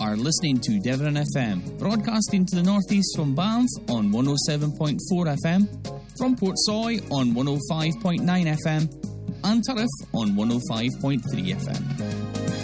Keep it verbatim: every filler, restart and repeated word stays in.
are listening to Devon F M, broadcasting to the northeast from Banff on one oh seven point four F M, from Portsoy on one oh five point nine F M, and Turriff on one oh five point three F M.